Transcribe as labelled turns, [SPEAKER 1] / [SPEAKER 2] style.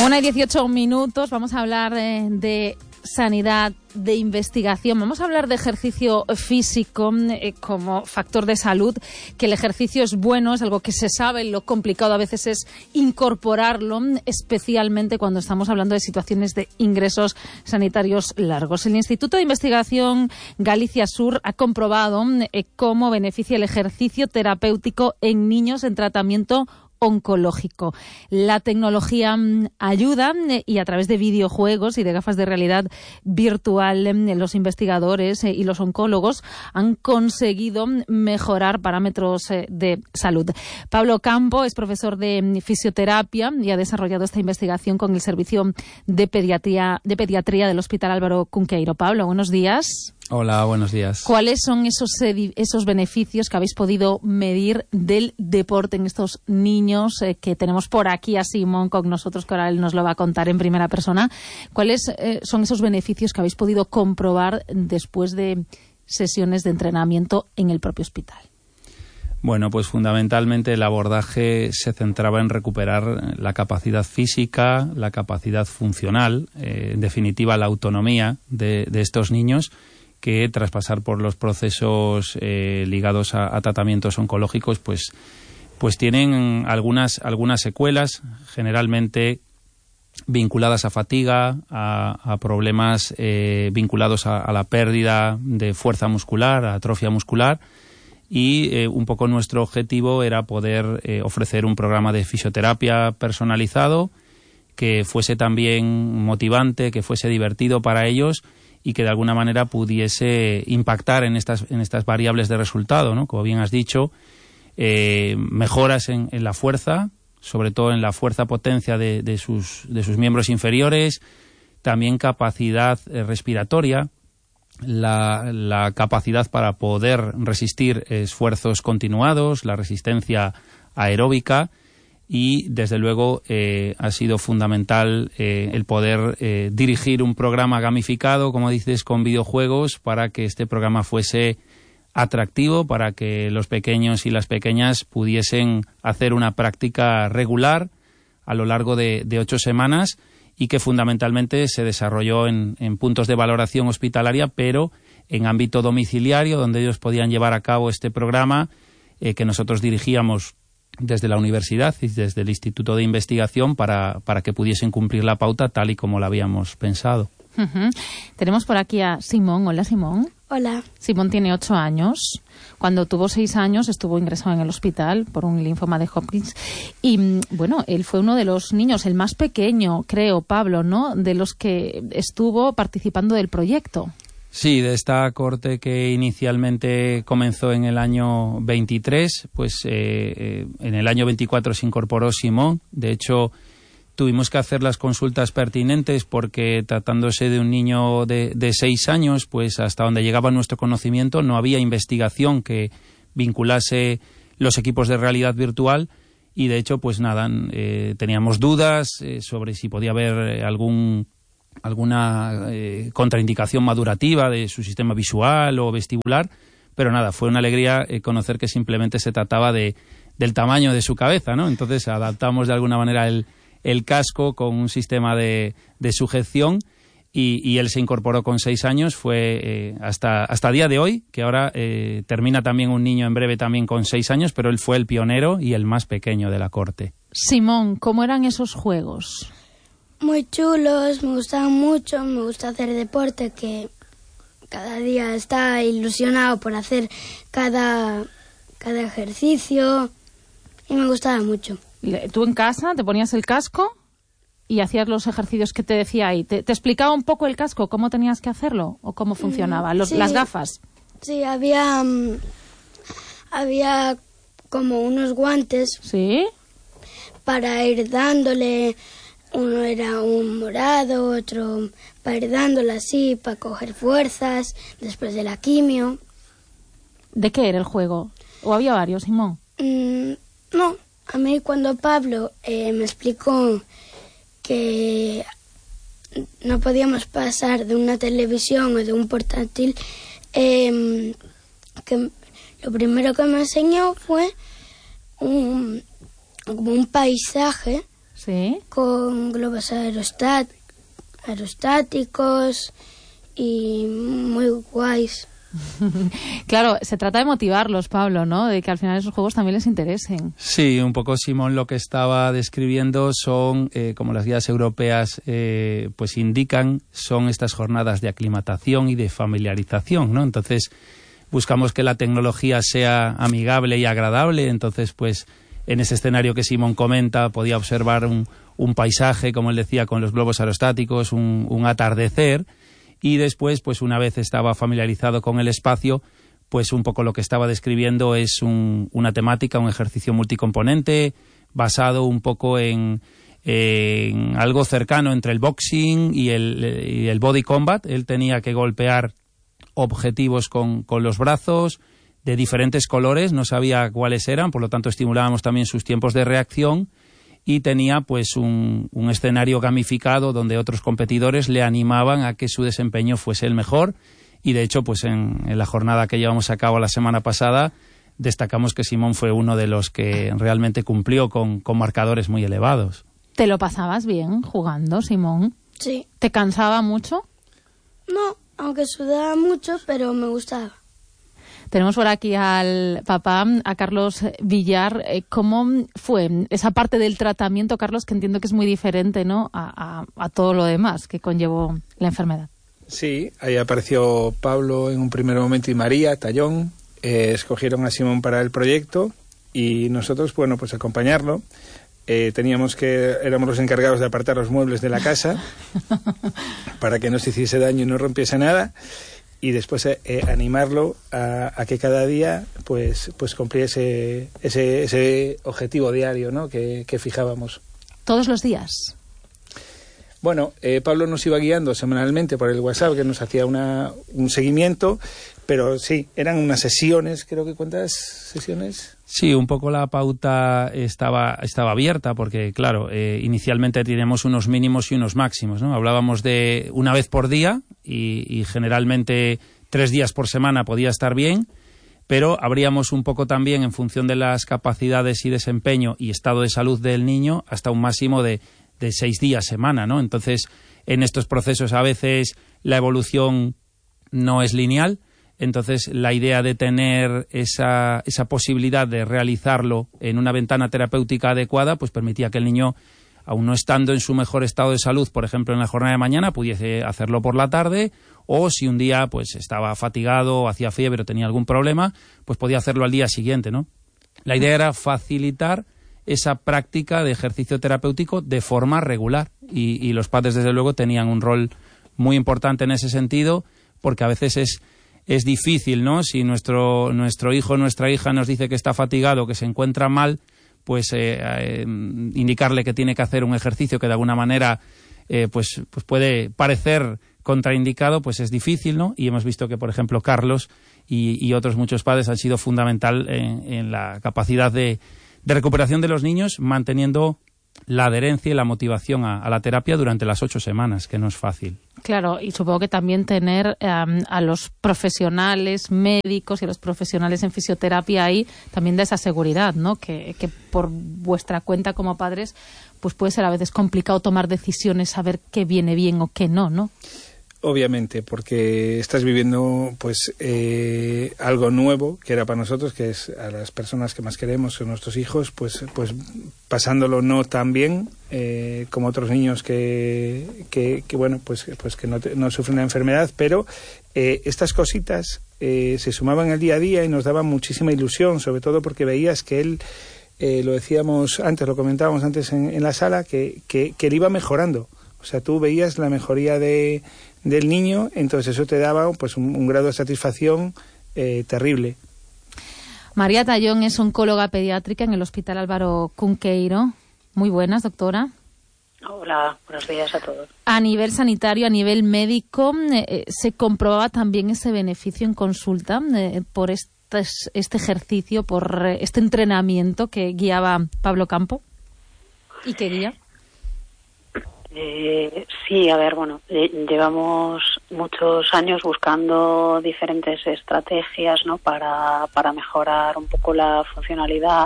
[SPEAKER 1] 1:18. Vamos a hablar de sanidad, de investigación. Vamos a hablar de ejercicio físico como factor de salud, que el ejercicio es bueno, es algo que se sabe. Lo complicado a veces es incorporarlo, especialmente cuando estamos hablando de situaciones de ingresos sanitarios largos. El Instituto de Investigación Galicia Sur ha comprobado cómo beneficia el ejercicio terapéutico en niños en tratamiento oncológico. La tecnología ayuda y a través de videojuegos y de gafas de realidad virtual los investigadores y los oncólogos han conseguido mejorar parámetros de salud. Pablo Campo es profesor de fisioterapia y ha desarrollado esta investigación con el Servicio de Pediatría del Hospital Álvaro Cunqueiro. Pablo, buenos días.
[SPEAKER 2] Hola, buenos días.
[SPEAKER 1] ¿Cuáles son esos beneficios que habéis podido medir del deporte en estos niños que tenemos por aquí a Simón con nosotros, que ahora él nos lo va a contar en primera persona? ¿Cuáles son esos beneficios que habéis podido comprobar después de sesiones de entrenamiento en el propio hospital?
[SPEAKER 2] Bueno, pues fundamentalmente el abordaje se centraba en recuperar la capacidad física, la capacidad funcional, en definitiva la autonomía de estos niños, que tras pasar por los procesos ligados a tratamientos oncológicos, pues tienen algunas secuelas, generalmente vinculadas a fatiga, a problemas vinculados a la pérdida de fuerza muscular, a atrofia muscular, y un poco nuestro objetivo era poder ofrecer un programa de fisioterapia personalizado que fuese también motivante, que fuese divertido para ellos y que de alguna manera pudiese impactar en estas variables de resultado, ¿no? Como bien has dicho, mejoras en la fuerza, sobre todo en la fuerza-potencia de sus miembros inferiores, también capacidad respiratoria, la capacidad para poder resistir esfuerzos continuados, la resistencia aeróbica. Y, desde luego, ha sido fundamental el poder dirigir un programa gamificado, como dices, con videojuegos, para que este programa fuese atractivo, para que los pequeños y las pequeñas pudiesen hacer una práctica regular a lo largo de 8 semanas y que fundamentalmente se desarrolló en puntos de valoración hospitalaria, pero en ámbito domiciliario, donde ellos podían llevar a cabo este programa que nosotros dirigíamos desde la universidad y desde el Instituto de Investigación para que pudiesen cumplir la pauta tal y como la habíamos pensado.
[SPEAKER 1] Uh-huh. Tenemos por aquí a Simón. Hola, Simón.
[SPEAKER 3] Hola.
[SPEAKER 1] Simón tiene 8 años. Cuando tuvo 6 años estuvo ingresado en el hospital por un linfoma de Hodgkin. Y, bueno, él fue uno de los niños, el más pequeño, creo, Pablo, ¿no?, de los que estuvo participando del proyecto.
[SPEAKER 2] Sí, de esta corte que inicialmente comenzó en el año 23, pues en el año 24 se incorporó Simón. De hecho, tuvimos que hacer las consultas pertinentes porque, tratándose de un niño de 6 años, pues hasta donde llegaba nuestro conocimiento no había investigación que vinculase los equipos de realidad virtual y, de hecho, pues nada, teníamos dudas sobre si podía haber alguna contraindicación madurativa de su sistema visual o vestibular, pero nada, fue una alegría conocer que simplemente se trataba del tamaño de su cabeza, ¿no? Entonces adaptamos de alguna manera el casco con un sistema de sujeción y él se incorporó con 6 años, fue hasta día de hoy, que ahora termina también un niño en breve también con 6 años, pero él fue el pionero y el más pequeño de la corte.
[SPEAKER 1] Simón, ¿cómo eran esos juegos?
[SPEAKER 3] Muy chulos, me gustaban mucho, me gusta hacer deporte, que cada día está ilusionado por hacer cada ejercicio y me gustaba mucho.
[SPEAKER 1] ¿Tú en casa te ponías el casco y hacías los ejercicios que te decía ahí? ¿Te explicaba un poco el casco, cómo tenías que hacerlo o cómo funcionaba?
[SPEAKER 3] Sí,
[SPEAKER 1] las gafas.
[SPEAKER 3] Sí, había como unos guantes.
[SPEAKER 1] ¿Sí?
[SPEAKER 3] Para ir dándole. Uno era un morado, otro para ir dándole así, para coger fuerzas después de la quimio.
[SPEAKER 1] ¿De qué era el juego? ¿O había varios, Simón?
[SPEAKER 3] No, a mí cuando Pablo me explicó que no podíamos pasar de una televisión o de un portátil, que lo primero que me enseñó fue como un paisaje.
[SPEAKER 1] Sí.
[SPEAKER 3] Con globos aerostáticos y muy guays.
[SPEAKER 1] Claro, se trata de motivarlos, Pablo, ¿no? De que al final esos juegos también les interesen.
[SPEAKER 2] Sí, un poco Simón lo que estaba describiendo son, como las guías europeas pues indican, son estas jornadas de aclimatación y de familiarización, ¿no? Entonces buscamos que la tecnología sea amigable y agradable, entonces pues en ese escenario que Simón comenta podía observar un paisaje, como él decía, con los globos aerostáticos, un atardecer. Y después, pues una vez estaba familiarizado con el espacio, pues un poco lo que estaba describiendo es una temática, un ejercicio multicomponente, basado un poco en algo cercano entre el boxing y el body combat. Él tenía que golpear objetivos con los brazos de diferentes colores, no sabía cuáles eran, por lo tanto estimulábamos también sus tiempos de reacción. Y tenía pues un escenario gamificado donde otros competidores le animaban a que su desempeño fuese el mejor. Y de hecho, pues en la jornada que llevamos a cabo la semana pasada, destacamos que Simón fue uno de los que realmente cumplió con marcadores muy elevados.
[SPEAKER 1] ¿Te lo pasabas bien jugando, Simón?
[SPEAKER 3] Sí.
[SPEAKER 1] ¿Te cansaba mucho?
[SPEAKER 3] No, aunque sudaba mucho, pero me gustaba.
[SPEAKER 1] Tenemos por aquí al papá, a Carlos Villar. ¿Cómo fue esa parte del tratamiento, Carlos, que entiendo que es muy diferente, ¿no?, a todo lo demás que conllevó la enfermedad?
[SPEAKER 4] Sí, ahí apareció Pablo en un primer momento y María Tallón. Escogieron a Simón para el proyecto y nosotros, bueno, pues acompañarlo. Éramos los encargados de apartar los muebles de la casa para que no se hiciese daño y no rompiese nada. Y después animarlo a que cada día pues cumpliese ese objetivo diario, ¿no?, que fijábamos.
[SPEAKER 1] ¿Todos los días?
[SPEAKER 4] Bueno, Pablo nos iba guiando semanalmente por el WhatsApp, que nos hacía un seguimiento, pero sí, eran unas sesiones, creo que ¿cuántas sesiones?
[SPEAKER 2] Sí, un poco la pauta estaba abierta porque, claro, inicialmente teníamos unos mínimos y unos máximos, ¿no? Hablábamos de una vez por día y generalmente 3 días por semana podía estar bien, pero abríamos un poco también en función de las capacidades y desempeño y estado de salud del niño hasta un máximo de 6 días semana, ¿no? Entonces, en estos procesos a veces la evolución no es lineal. Entonces, la idea de tener esa posibilidad de realizarlo en una ventana terapéutica adecuada, pues permitía que el niño, aun no estando en su mejor estado de salud, por ejemplo, en la jornada de mañana, pudiese hacerlo por la tarde, o si un día pues estaba fatigado, hacía fiebre o tenía algún problema, pues podía hacerlo al día siguiente, ¿no? La idea era facilitar esa práctica de ejercicio terapéutico de forma regular y los padres, desde luego, tenían un rol muy importante en ese sentido, porque a veces es difícil, ¿no? Si nuestro hijo o nuestra hija nos dice que está fatigado, que se encuentra mal, pues indicarle que tiene que hacer un ejercicio que de alguna manera pues puede parecer contraindicado, pues es difícil, ¿no? Y hemos visto que, por ejemplo, Carlos y otros muchos padres han sido fundamental en la capacidad de recuperación de los niños, manteniendo la adherencia y la motivación a la terapia durante las 8 semanas, que no es fácil.
[SPEAKER 1] Claro, y supongo que también tener a los profesionales médicos y a los profesionales en fisioterapia ahí también da esa seguridad, ¿no? Que por vuestra cuenta como padres pues puede ser a veces complicado tomar decisiones, saber qué viene bien o qué no, ¿no?
[SPEAKER 4] Obviamente, porque estás viviendo pues algo nuevo que era para nosotros, que es a las personas que más queremos, son nuestros hijos, pues pasándolo no tan bien como otros niños que bueno, pues que no sufren una enfermedad, pero estas cositas se sumaban al día a día y nos daban muchísima ilusión, sobre todo porque veías que él, lo decíamos antes, lo comentábamos antes en la sala, que él iba mejorando. O sea, tú veías la mejoría del niño, entonces eso te daba pues un grado de satisfacción terrible.
[SPEAKER 1] María Tallón es oncóloga pediátrica en el Hospital Álvaro Cunqueiro. Muy buenas, doctora.
[SPEAKER 5] Hola, buenos días a todos.
[SPEAKER 1] A nivel sanitario, a nivel médico, ¿se comprobaba también ese beneficio en consulta por este ejercicio, por este entrenamiento que guiaba Pablo Campo y que guía?
[SPEAKER 5] Sí, a ver, bueno, llevamos muchos años buscando diferentes estrategias, ¿no?, para mejorar un poco la funcionalidad